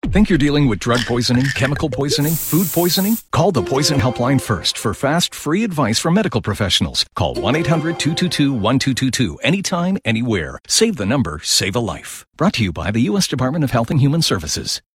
Think you're dealing with drug poisoning, chemical poisoning, food poisoning? Call the Poison Helpline first for fast, free advice from medical professionals. Call 1-800-222-1222 anytime, anywhere. Save the number, save a life. Brought to you by the U.S. Department of Health and Human Services.